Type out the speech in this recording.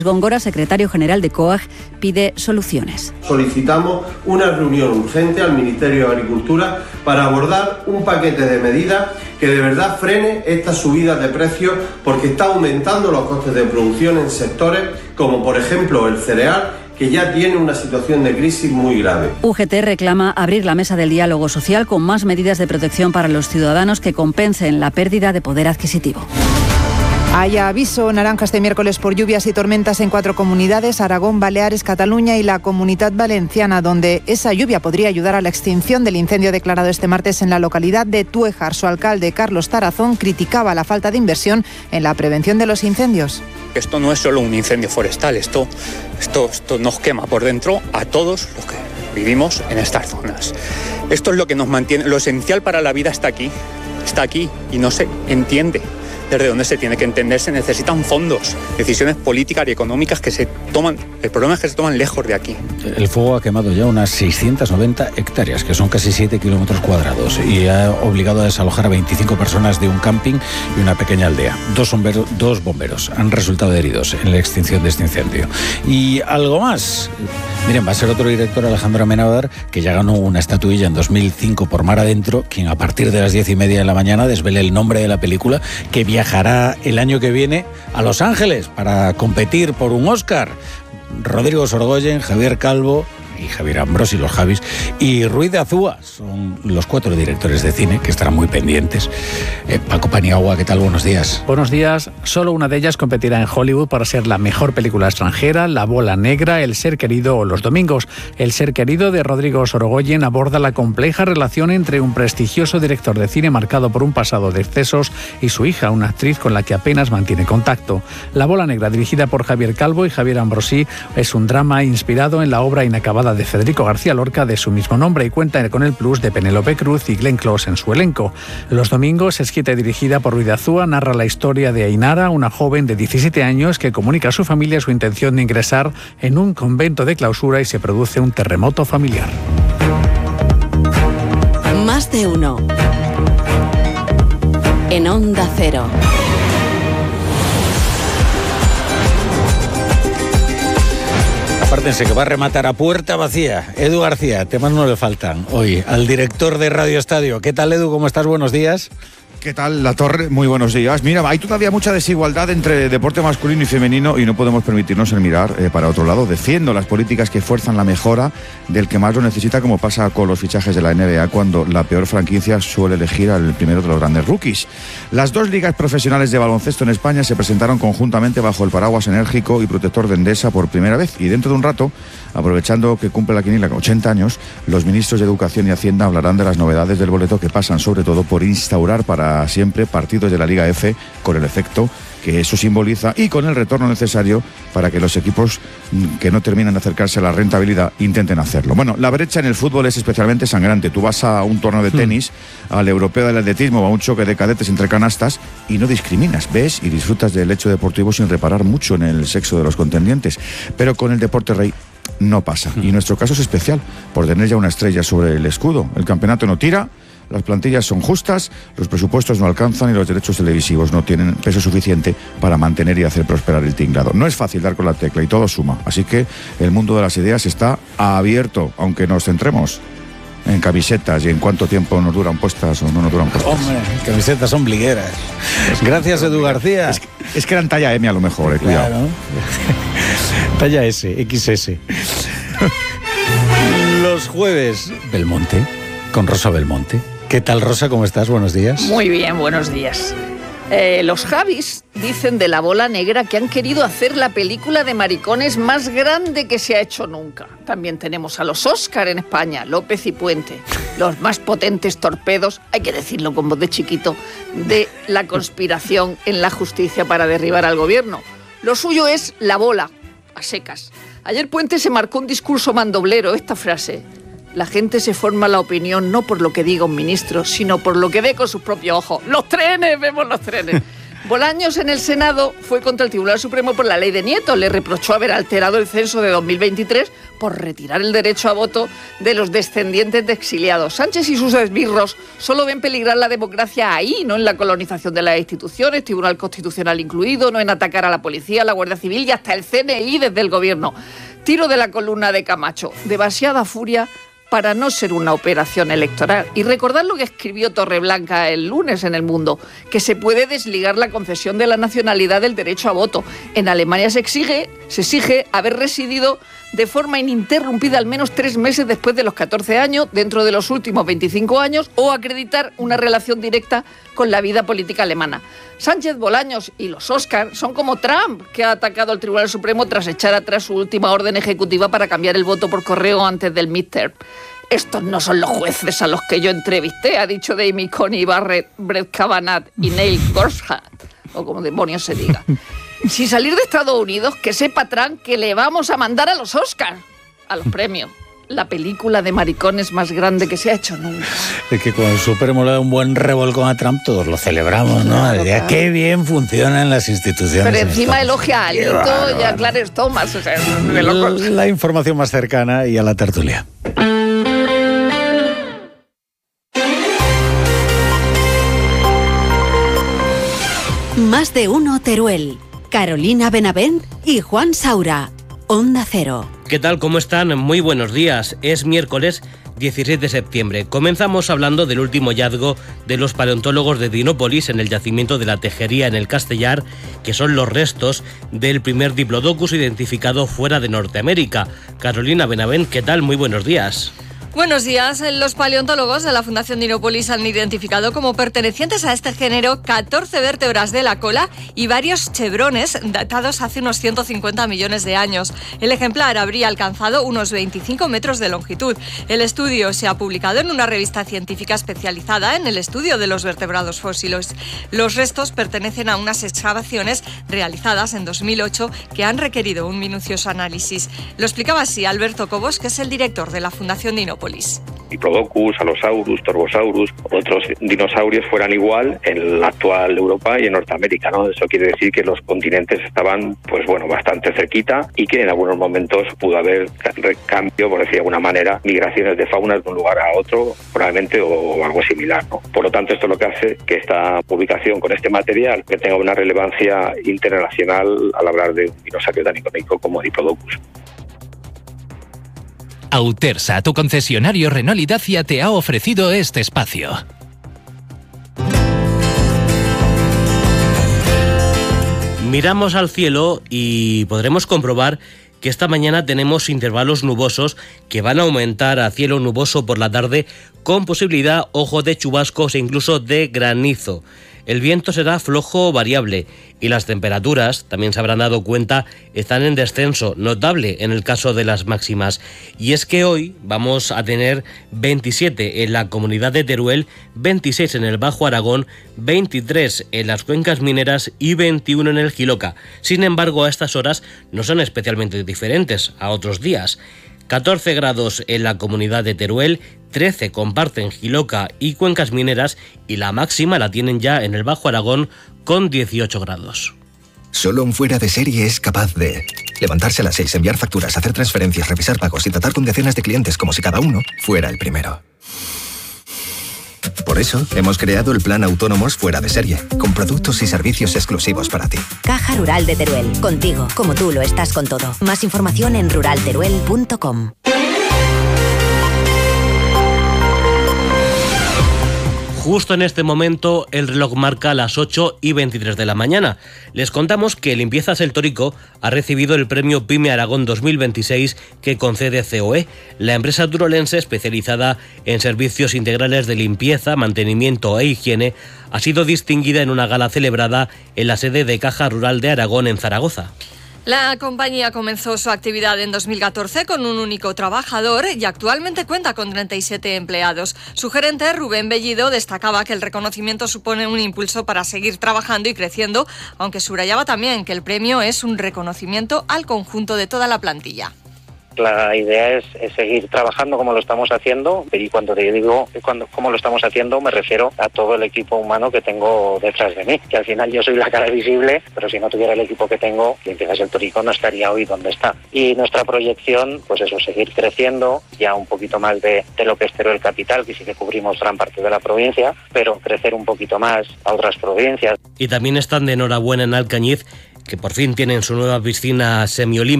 Góngora, secretario general de COAG, pide soluciones. Solicitamos una reunión urgente al Ministerio de Agricultura para abordar un paquete de medidas que de verdad frene estas subidas de precios, porque está aumentando los costes de producción en sectores como por ejemplo el cereal, que ya tiene una situación de crisis muy grave. UGT reclama abrir la mesa del diálogo social con más medidas de protección para los ciudadanos que compensen la pérdida de poder adquisitivo. Hay aviso naranja este miércoles por lluvias y tormentas en 4 comunidades: Aragón, Baleares, Cataluña y la Comunidad Valenciana, donde esa lluvia podría ayudar a la extinción del incendio declarado este martes en la localidad de Tuéjar. Su alcalde, Carlos Tarazón, criticaba la falta de inversión en la prevención de los incendios. Esto no es solo un incendio forestal, esto nos quema por dentro a todos los que vivimos en estas zonas. Esto es lo que nos mantiene, lo esencial para la vida está aquí y no se entiende. Desde donde se tiene que entender, se necesitan fondos, decisiones políticas y económicas que se toman. El problema es que se toman lejos de aquí. El fuego ha quemado ya unas 690 hectáreas, que son casi 7 kilómetros cuadrados, y ha obligado a desalojar a 25 personas de un camping y una pequeña aldea. Dos bomberos han resultado heridos en la extinción de este incendio. Y algo más. Miren, va a ser otro director, Alejandro Amenábar, que ya ganó una estatuilla en 2005 por Mar Adentro, quien a partir de las 10:30 de la mañana desvele el nombre de la película, que viajará el año que viene a Los Ángeles para competir por un Oscar. Rodrigo Sorogoyen, Javier Calvo y Javier Ambrosi, los Javis, y Ruiz de Azúa son los 4 directores de cine que estarán muy pendientes. Paco Paniagua, ¿qué tal? Buenos días. Buenos días. Solo una de ellas competirá en Hollywood para ser la mejor película extranjera: La bola negra, El ser querido o Los domingos. El ser querido, de Rodrigo Sorogoyen, aborda la compleja relación entre un prestigioso director de cine marcado por un pasado de excesos y su hija, una actriz con la que apenas mantiene contacto. La bola negra, dirigida por Javier Calvo y Javier Ambrosi, es un drama inspirado en la obra inacabada de Federico García Lorca de su mismo nombre y cuenta con el plus de Penélope Cruz y Glenn Close en su elenco. Los domingos, escrita y dirigida por Ruiz de Azúa, narra la historia de Ainara, una joven de 17 años que comunica a su familia su intención de ingresar en un convento de clausura y se produce un terremoto familiar. Más de uno. En Onda Cero. Apártense que va a rematar a puerta vacía. Edu García, temas no le faltan hoy al director de Radio Estadio. ¿Qué tal, Edu? ¿Cómo estás? Buenos días. ¿Qué tal, La Torre? Muy buenos días. Mira, hay todavía mucha desigualdad entre deporte masculino y femenino y no podemos permitirnos el mirar para otro lado. Defiendo las políticas que fuerzan la mejora del que más lo necesita, como pasa con los fichajes de la NBA, cuando la peor franquicia suele elegir al primero de los grandes rookies. Las 2 ligas profesionales de baloncesto en España se presentaron conjuntamente bajo el paraguas enérgico y protector de Endesa por primera vez, y dentro de un rato, aprovechando que cumple la quiniela 80 años, los ministros de Educación y Hacienda hablarán de las novedades del boleto, que pasan sobre todo por instaurar para siempre partidos de la Liga F, con el efecto que eso simboliza y con el retorno necesario para que los equipos que no terminan de acercarse a la rentabilidad intenten hacerlo. Bueno, la brecha en el fútbol es especialmente sangrante. Tú vas a un torneo de tenis, al europeo del atletismo o a un choque de cadetes entre canastas y no discriminas, ves y disfrutas del hecho deportivo sin reparar mucho en el sexo de los contendientes. Pero con el deporte rey no pasa. Y nuestro caso es especial por tener ya una estrella sobre el escudo. El campeonato no tira, las plantillas son justas, los presupuestos no alcanzan y los derechos televisivos no tienen peso suficiente para mantener y hacer prosperar el tinglado. No es fácil dar con la tecla y todo suma, así que el mundo de las ideas está abierto, aunque nos centremos en camisetas y en cuánto tiempo nos duran puestas o no nos duran puestas. Hombre, camisetas ombligueras. Gracias, Edu García. Es que eran talla M a lo mejor, cuidado. Claro. Talla S, XS. Los jueves, Belmonte, con Rosa Belmonte. ¿Qué tal, Rosa? ¿Cómo estás? Buenos días. Muy bien, buenos días. Los Javis dicen de La bola negra que han querido hacer la película de maricones más grande que se ha hecho nunca. También tenemos a los Oscar en España, López y Puente, los más potentes torpedos, hay que decirlo con voz de chiquito, de la conspiración en la justicia para derribar al gobierno. Lo suyo es la bola, a secas. Ayer Puente se marcó un discurso mandoblero, esta frase: la gente se forma la opinión no por lo que diga un ministro, sino por lo que ve con sus propios ojos. ¡Los trenes! ¡Vemos los trenes! Bolaños en el Senado fue contra el Tribunal Supremo por la ley de Nieto. Le reprochó haber alterado el censo de 2023 por retirar el derecho a voto de los descendientes de exiliados. Sánchez y sus esbirros solo ven peligrar la democracia ahí, no en la colonización de las instituciones, Tribunal Constitucional incluido, no en atacar a la policía, la Guardia Civil y hasta el CNI desde el gobierno. Tiro de la columna de Camacho. Demasiada furia para no ser una operación electoral. Y recordad lo que escribió Torreblanca el lunes en El Mundo, que se puede desligar la concesión de la nacionalidad del derecho a voto. En Alemania se exige haber residido de forma ininterrumpida al menos 3 meses después de los 14 años, dentro de los últimos 25 años, o acreditar una relación directa con la vida política alemana. Sánchez, Bolaños y los Oscar son como Trump, que ha atacado al Tribunal Supremo tras echar atrás su última orden ejecutiva para cambiar el voto por correo antes del midterm. Estos no son los jueces a los que yo entrevisté, ha dicho Amy Coney Barrett, Brett Kavanaugh y Neil Gorsuch, o como demonios se diga. Sin salir de Estados Unidos, que sepa Trump que le vamos a mandar a los Oscar, a los premios, la película de maricones más grande que se ha hecho nunca. Es que con el Supremo le da un buen revolcón a Trump, todos lo celebramos, ¿no? Claro, Claro. Qué bien funcionan las instituciones. Pero encima elogia a Alito y a Clarence Thomas, o sea, de locos. La información más cercana y a la tertulia. Más de uno Teruel. Carolina Benavent y Juan Saura. Onda Cero. ¿Qué tal? ¿Cómo están? Muy buenos días. Es miércoles 16 de septiembre. Comenzamos hablando del último hallazgo de los paleontólogos de Dinópolis en el yacimiento de la Tejería en el Castellar, que son los restos del primer Diplodocus identificado fuera de Norteamérica. Carolina Benavent, ¿qué tal? Muy buenos días. Buenos días. Los paleontólogos de la Fundación Dinópolis han identificado como pertenecientes a este género 14 vértebras de la cola y varios chevrones datados hace unos 150 millones de años. El ejemplar habría alcanzado unos 25 metros de longitud. El estudio se ha publicado en una revista científica especializada en el estudio de los vertebrados fósiles. Los restos pertenecen a unas excavaciones realizadas en 2008 que han requerido un minucioso análisis. Lo explicaba así Alberto Cobos, que es el director de la Fundación Dinópolis. Diplodocus, Allosaurus, Torvosaurus, otros dinosaurios fueran igual en la actual Europa y en Norteamérica, ¿no? Eso quiere decir que los continentes estaban, pues bueno, bastante cerquita y que en algunos momentos pudo haber cambio, por decir de alguna manera, migraciones de faunas de un lugar a otro, probablemente, o algo similar, ¿no? Por lo tanto, esto es lo que hace que esta publicación con este material que tenga una relevancia internacional al hablar de un dinosaurio tan icónico como Diplodocus. Autersa, tu concesionario Renault y Dacia, te ha ofrecido este espacio. Miramos al cielo y podremos comprobar que esta mañana tenemos intervalos nubosos que van a aumentar a cielo nuboso por la tarde con posibilidad, ojo, de chubascos e incluso de granizo. El viento será flojo o variable y las temperaturas, también se habrán dado cuenta, están en descenso notable en el caso de las máximas. Y es que hoy vamos a tener 27 en la comunidad de Teruel, 26 en el Bajo Aragón, 23 en las cuencas mineras y 21 en el Jiloca. Sin embargo, a estas horas no son especialmente diferentes a otros días. 14 grados en la comunidad de Teruel, 13 comparten Jiloca y cuencas mineras y la máxima la tienen ya en el Bajo Aragón con 18 grados. Solo un fuera de serie es capaz de levantarse a las 6, enviar facturas, hacer transferencias, revisar pagos y tratar con decenas de clientes como si cada uno fuera el primero. Por eso, hemos creado el plan Autónomos Fuera de Serie, con productos y servicios exclusivos para ti. Caja Rural de Teruel, contigo, como tú lo estás con todo. Más información en ruralteruel.com. Justo en este momento el reloj marca las 8:23 de la mañana. Les contamos que Limpiezas El Tórico ha recibido el premio PYME Aragón 2026 que concede COE, la empresa turolense especializada en servicios integrales de limpieza, mantenimiento e higiene. Ha sido distinguida en una gala celebrada en la sede de Caja Rural de Aragón en Zaragoza. La compañía comenzó su actividad en 2014 con un único trabajador y actualmente cuenta con 37 empleados. Su gerente, Rubén Bellido, destacaba que el reconocimiento supone un impulso para seguir trabajando y creciendo, aunque subrayaba también que el premio es un reconocimiento al conjunto de toda la plantilla. La idea es seguir trabajando como lo estamos haciendo, y cuando te digo cómo lo estamos haciendo me refiero a todo el equipo humano que tengo detrás de mí, que al final yo soy la cara visible, pero si no tuviera el equipo que tengo, Limpiezas El Torico no estaría hoy donde está. Y nuestra proyección, pues eso, seguir creciendo, ya un poquito más de lo que es Teruel Capital, que sí que cubrimos gran parte de la provincia, pero crecer un poquito más a otras provincias. Y también están de enhorabuena en Alcañiz, que por fin tienen su nueva piscina semiolímpica